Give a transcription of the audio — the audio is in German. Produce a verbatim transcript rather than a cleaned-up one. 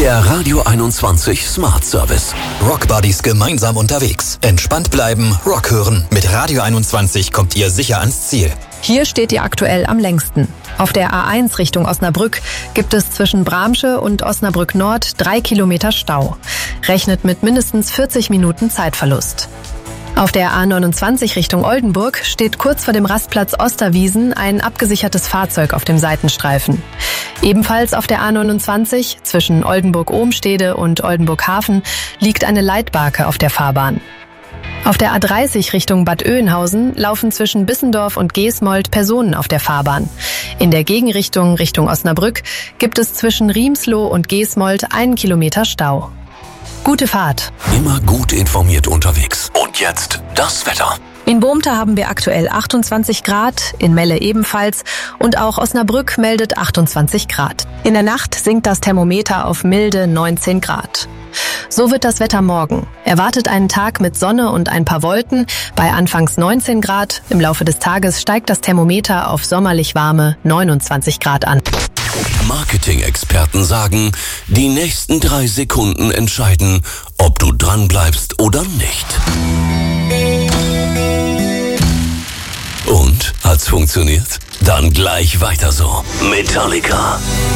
Der Radio einundzwanzig Smart Service. Rockbuddies gemeinsam unterwegs. Entspannt bleiben, Rock hören. Mit Radio einundzwanzig kommt ihr sicher ans Ziel. Hier steht ihr aktuell am längsten. Auf der A eins Richtung Osnabrück gibt es zwischen Bramsche und Osnabrück Nord drei Kilometer Stau. Rechnet mit mindestens vierzig Minuten Zeitverlust. Auf der A neunundzwanzig Richtung Oldenburg steht kurz vor dem Rastplatz Osterwiesen ein abgesichertes Fahrzeug auf dem Seitenstreifen. Ebenfalls auf der A neunundzwanzig zwischen Oldenburg-Ohmstede und Oldenburg-Hafen liegt eine Leitbarke auf der Fahrbahn. Auf der A dreißig Richtung Bad Oeynhausen laufen zwischen Bissendorf und Geesmold Personen auf der Fahrbahn. In der Gegenrichtung Richtung Osnabrück gibt es zwischen Riemsloh und Geesmold einen Kilometer Stau. Gute Fahrt. Immer gut informiert unterwegs. Und jetzt das Wetter. In Bohmter haben wir aktuell achtundzwanzig Grad, in Melle ebenfalls und auch Osnabrück meldet achtundzwanzig Grad. In der Nacht sinkt das Thermometer auf milde neunzehn Grad. So wird das Wetter morgen. Erwartet einen Tag mit Sonne und ein paar Wolken bei anfangs neunzehn Grad. Im Laufe des Tages steigt das Thermometer auf sommerlich warme neunundzwanzig Grad an. Marketing-Experten sagen, die nächsten drei Sekunden entscheiden, ob du dranbleibst oder nicht. Und? Hat's funktioniert? Dann gleich weiter so. Metallica.